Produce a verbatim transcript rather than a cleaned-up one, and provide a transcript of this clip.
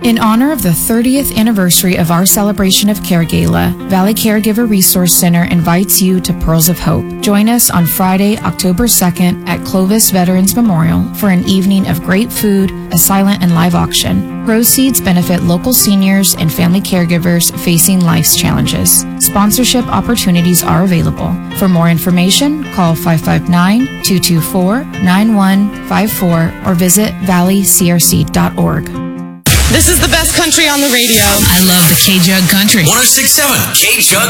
In honor of the thirtieth anniversary of our Celebration of Care Gala, Valley Caregiver Resource Center invites you to Pearls of Hope. Join us on Friday, October second at Clovis Veterans Memorial for an evening of great food, a silent and live auction. Proceeds benefit local seniors and family caregivers facing life's challenges. Sponsorship opportunities are available. For more information, call five five nine, two two four, nine one five four or visit valley c r c dot org. This is the best country on the radio. I love the K-Jug Country. one oh six point seven K-Jug